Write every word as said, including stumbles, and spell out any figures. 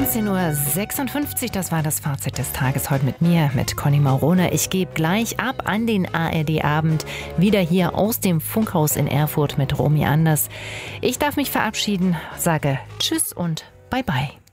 neunzehn Uhr sechsundfünfzig, das war das Fazit des Tages heute mit mir, mit Conny Maurone. Ich gebe gleich ab an den A R D-Abend, wieder hier aus dem Funkhaus in Erfurt mit Romy Anders. Ich darf mich verabschieden, sage Tschüss und Bye-bye.